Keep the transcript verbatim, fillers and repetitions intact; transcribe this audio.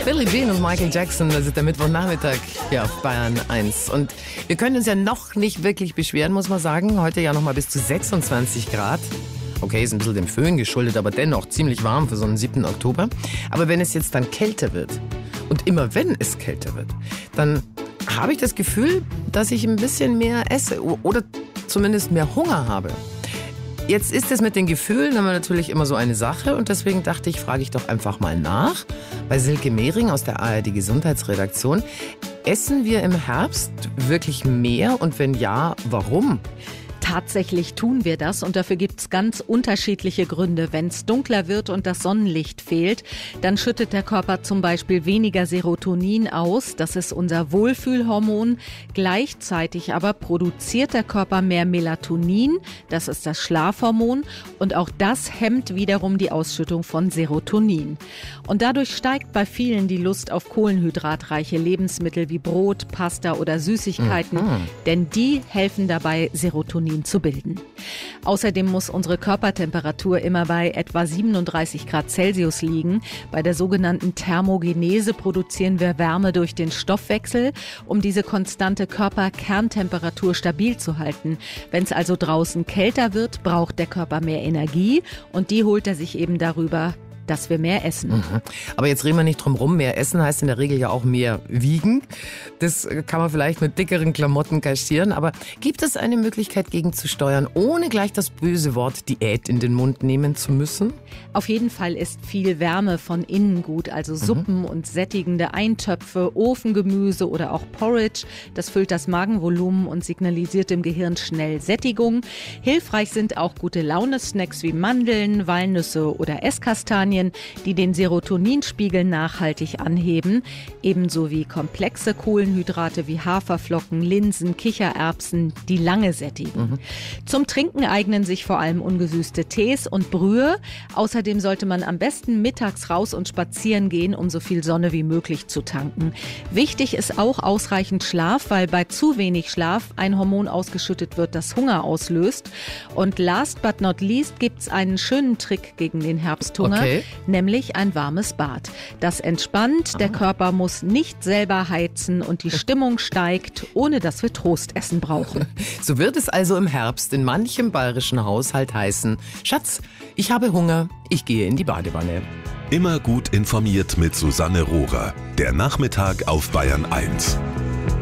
Billie Jean und Michael Jackson, das ist der Mittwochnachmittag hier auf Bayern eins. Und wir können uns ja noch nicht wirklich beschweren, muss man sagen. Heute ja noch mal bis zu sechsundzwanzig Grad. Okay, ist ein bisschen dem Föhn geschuldet, aber dennoch ziemlich warm für so einen siebten Oktober. Aber wenn es jetzt dann kälter wird, und immer wenn es kälter wird, dann habe ich das Gefühl, dass ich ein bisschen mehr esse oder zumindest mehr Hunger habe. Jetzt ist es mit den Gefühlen aber natürlich immer so eine Sache und deswegen dachte ich, frage ich doch einfach mal nach. Bei Silke Mehring aus der A R D Gesundheitsredaktion. Essen wir im Herbst wirklich mehr und wenn ja, warum? Tatsächlich tun wir das und dafür gibt es ganz unterschiedliche Gründe. Wenn es dunkler wird und das Sonnenlicht fehlt, dann schüttet der Körper zum Beispiel weniger Serotonin aus. Das ist unser Wohlfühlhormon. Gleichzeitig aber produziert der Körper mehr Melatonin. Das ist das Schlafhormon. Und auch das hemmt wiederum die Ausschüttung von Serotonin. Und dadurch steigt bei vielen die Lust auf kohlenhydratreiche Lebensmittel wie Brot, Pasta oder Süßigkeiten. Mhm. Denn die helfen dabei, Serotonin zu bilden. Außerdem muss unsere Körpertemperatur immer bei etwa siebenunddreißig Grad Celsius liegen. Bei der sogenannten Thermogenese produzieren wir Wärme durch den Stoffwechsel, um diese konstante Körperkerntemperatur stabil zu halten. Wenn es also draußen kälter wird, braucht der Körper mehr Energie und die holt er sich eben darüber, dass wir mehr essen. Mhm. Aber jetzt reden wir nicht drum rum. Mehr essen heißt in der Regel ja auch mehr wiegen. Das kann man vielleicht mit dickeren Klamotten kaschieren. Aber gibt es eine Möglichkeit gegenzusteuern, ohne gleich das böse Wort Diät in den Mund nehmen zu müssen? Auf jeden Fall ist viel Wärme von innen gut. Also Suppen mhm. und sättigende Eintöpfe, Ofengemüse oder auch Porridge. Das füllt das Magenvolumen und signalisiert dem Gehirn schnell Sättigung. Hilfreich sind auch gute Laune-Snacks wie Mandeln, Walnüsse oder Esskastanien, die den Serotoninspiegel nachhaltig anheben, ebenso wie komplexe Kohlenhydrate wie Haferflocken, Linsen, Kichererbsen, die lange sättigen. Mhm. Zum Trinken eignen sich vor allem ungesüßte Tees und Brühe. Außerdem sollte man am besten mittags raus und spazieren gehen, um so viel Sonne wie möglich zu tanken. Wichtig ist auch ausreichend Schlaf, weil bei zu wenig Schlaf ein Hormon ausgeschüttet wird, das Hunger auslöst. Und last but not least gibt es einen schönen Trick gegen den Herbsthunger. Okay. Nämlich ein warmes Bad. Das entspannt, der Körper muss nicht selber heizen und die Stimmung steigt, ohne dass wir Trostessen brauchen. So wird es also im Herbst in manchem bayerischen Haushalt heißen: Schatz, ich habe Hunger, ich gehe in die Badewanne. Immer gut informiert mit Susanne Rohrer. Der Nachmittag auf Bayern eins.